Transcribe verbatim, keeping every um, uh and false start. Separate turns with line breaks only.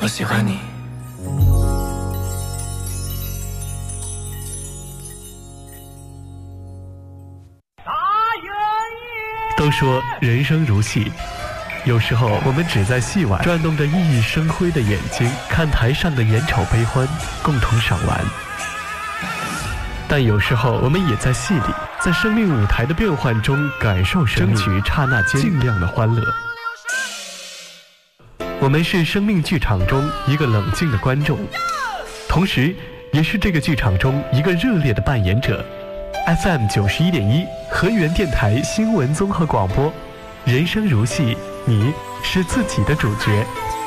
我喜欢你。
都说人生如戏，有时候我们只在戏外转动着熠熠生辉的眼睛，看台上的眼丑悲欢，共同赏玩。但有时候我们也在戏里，在生命舞台的变幻中感受生命，争取刹那间尽量的欢乐。我们是生命剧场中一个冷静的观众，同时也是这个剧场中一个热烈的扮演者。F M 九十一点一，河源电台新闻综合广播，人生如戏，你是自己的主角。